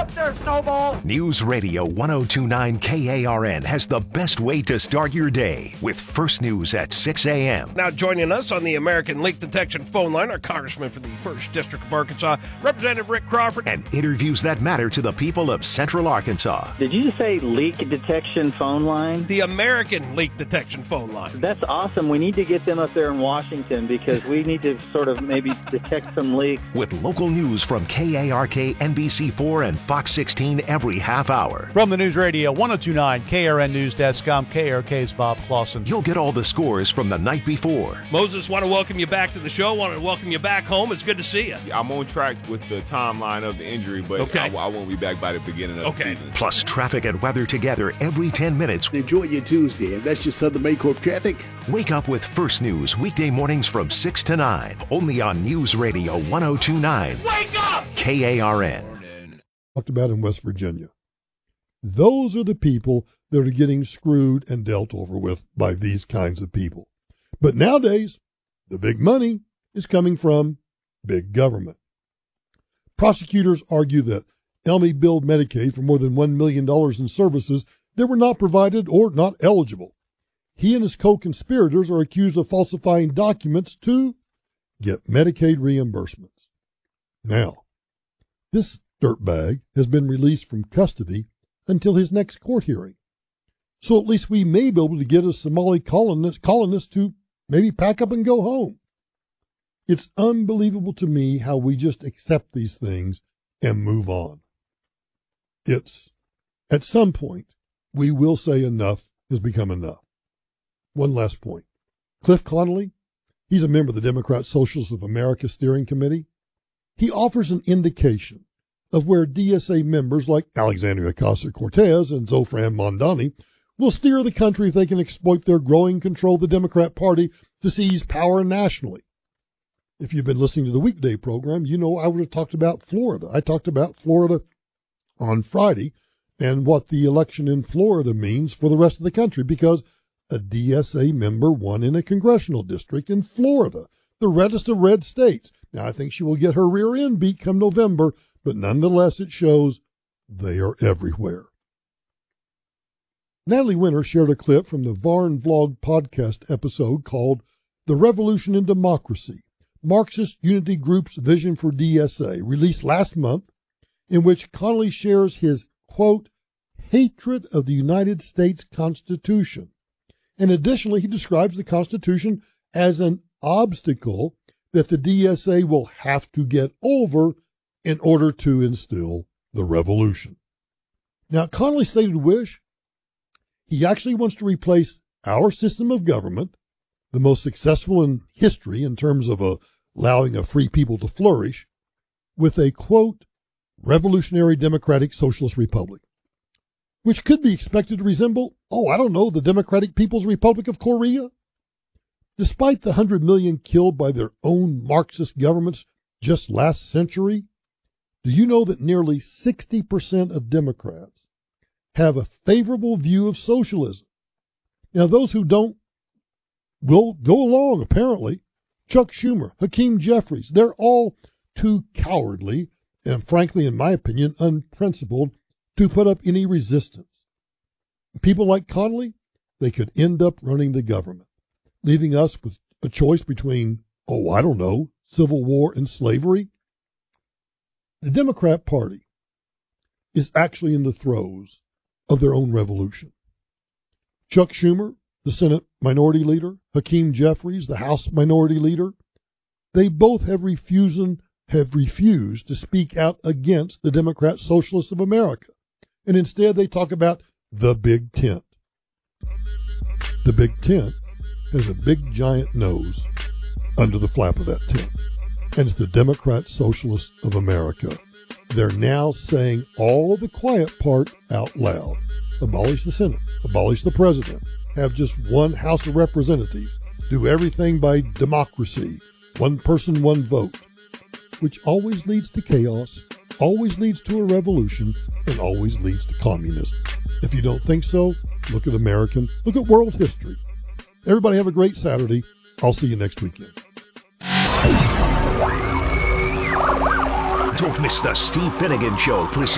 there, Snowball! News Radio 1029 KARN has the best way to start your day with First News at 6 a.m. Now joining us on the American Leak Detection phone line, our Congressman for the 1st District of Arkansas, Representative Rick Crawford. And interviews that matter to the people of Central Arkansas. Did you just say leak detection phone line? The American Leak Detection phone line. That's awesome. We need to get them up there in Washington because we need to sort of maybe detect some leaks. With local news from KARK, NBC4, and Fox 16 every half hour. From the News Radio 1029 KRN News Desk, I'm KRK's Bob Clausen. You'll get all the scores from the night before. Moses, want to welcome you back to the show. Want to welcome you back home. It's good to see you. I'm on track with the timeline of the injury, but okay. I won't be back by the beginning of the season. Plus traffic and weather together every 10 minutes. Enjoy your Tuesday, and that's your Southern Maycorp traffic. Wake up with First News weekday mornings from 6 to 9, only on News Radio 1029. Wake up! KARN. Talked about in West Virginia. Those are the people that are getting screwed and dealt over with by these kinds of people. But nowadays, the big money is coming from big government. Prosecutors argue that Elmy billed Medicaid for more than $1 million in services that were not provided or not eligible. He and his co-conspirators are accused of falsifying documents to get Medicaid reimbursements. Now, this dirtbag has been released from custody until his next court hearing. So at least we may be able to get a Somali colonist to maybe pack up and go home. It's unbelievable to me how we just accept these things and move on. At some point, we will say enough has become enough. One last point. Cliff Connolly, he's a member of the Democrat Socialists of America Steering Committee. He offers an indication of where DSA members like Alexandria Ocasio-Cortez and Zofran Mondani will steer the country if they can exploit their growing control of the Democrat Party to seize power nationally. If you've been listening to the weekday program, you know I would have talked about Florida. I talked about Florida on Friday and what the election in Florida means for the rest of the country, because a DSA member won in a congressional district in Florida, the reddest of red states. Now, I think she will get her rear end beat come November, but nonetheless, it shows they are everywhere. Natalie Winter shared a clip from the Varn Vlog podcast episode called The Revolution in Democracy, Marxist Unity Group's Vision for DSA, released last month, in which Connolly shares his, quote, hatred of the United States Constitution. And additionally, he describes the Constitution as an obstacle that the DSA will have to get over in order to instill the revolution. Now, Connolly stated wish, he actually wants to replace our system of government, the most successful in history in terms of allowing a free people to flourish, with a, quote, revolutionary democratic socialist republic, which could be expected to resemble, the Democratic People's Republic of Korea. Despite the 100 million killed by their own Marxist governments just last century, do you know that nearly 60% of Democrats have a favorable view of socialism? Now, those who don't will go along, apparently. Chuck Schumer, Hakeem Jeffries, they're all too cowardly and, frankly, in my opinion, unprincipled to put up any resistance. People like Connolly, they could end up running the government, leaving us with a choice between, civil war and slavery. The Democrat Party is actually in the throes of their own revolution. Chuck Schumer, the Senate Minority Leader, Hakeem Jeffries, the House Minority Leader, they both have refused to speak out against the Democrat Socialists of America. And instead they talk about the Big Tent. The Big Tent has a big giant nose under the flap of that tent. And it's the Democrat Socialists of America. They're now saying all the quiet part out loud. Abolish the Senate, abolish the president, have just one House of Representatives, do everything by democracy, one person, one vote, which always leads to chaos, always leads to a revolution, and always leads to communism. If you don't think so, look at world history. Everybody have a great Saturday. I'll see you next weekend. Don't miss the Steve Finnegan Show,